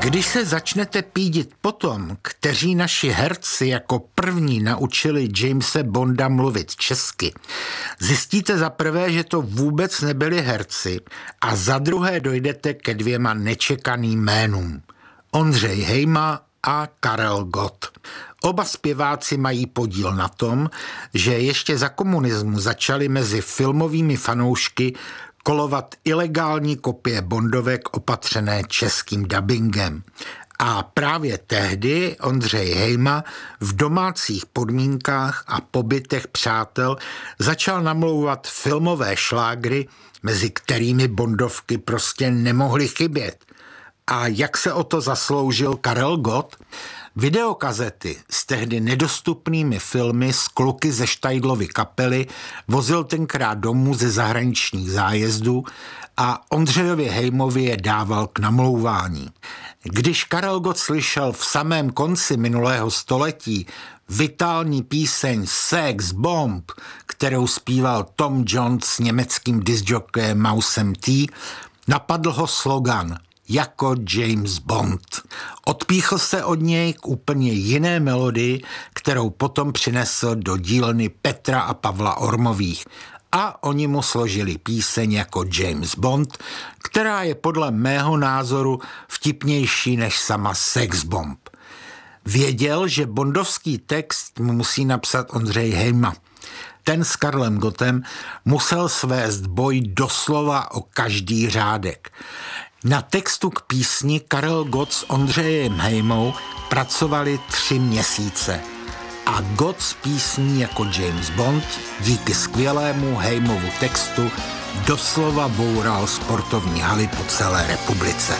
Když se začnete pídit po tom, kteří naši herci jako první naučili Jamese Bonda mluvit česky, zjistíte za prvé, že to vůbec nebyli herci a za druhé dojdete ke dvěma nečekaným jménům. Ondřej Hejma a Karel Gott. Oba zpěváci mají podíl na tom, že ještě za komunismu začaly mezi filmovými fanoušky kolovat ilegální kopie bondovek opatřené českým dabingem. A právě tehdy Ondřej Hejma v domácích podmínkách a pobytech přátel začal namlouvat filmové šlágry, mezi kterými bondovky prostě nemohly chybět. A jak se o to zasloužil Karel Gott? Videokazety s tehdy nedostupnými filmy z kluky ze Štajdlovy kapely vozil tenkrát domů ze zahraničních zájezdů a Ondřejovi Hejmovi je dával k namlouvání. Když Karel Gott slyšel v samém konci minulého století vitální píseň Sex Bomb, kterou zpíval Tom Jones s německým discjockeyem Mousem T., napadl ho slogan jako James Bond. Odpíchl se od něj k úplně jiné melodii, kterou potom přinesl do dílny Petra a Pavla Ormových. A oni mu složili píseň jako James Bond, která je podle mého názoru vtipnější než sama Sex Bomb. Věděl, že bondovský text mu musí napsat Ondřej Hejma. Ten s Karlem Gottem musel svést boj doslova o každý řádek. Na textu k písni Karel Gott s Ondřejem Hejmou pracovali 3 měsíce a Gott s písní jako James Bond díky skvělému Hejmovu textu doslova boural sportovní haly po celé republice.